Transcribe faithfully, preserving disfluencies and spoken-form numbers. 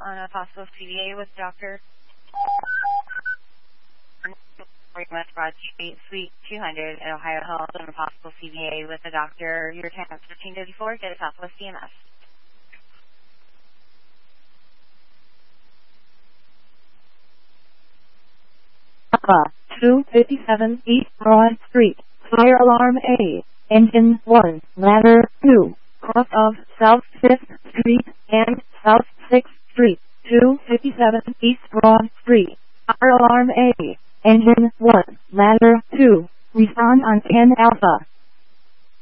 on a possible C V A with Doctor West Broad Street, Suite two hundred at Ohio Hills, on a possible C V A with the doctor. Your time is fifteen fifty-four. Get a Southwest C M S. Alpha two fifty-seven East Broad Street, Fire Alarm A, Engine one, Ladder two, cross of South fifth Street and South sixth Street, two fifty-seven East Broad Street, Fire Alarm A, Engine one, Ladder two, respond on ten Alpha.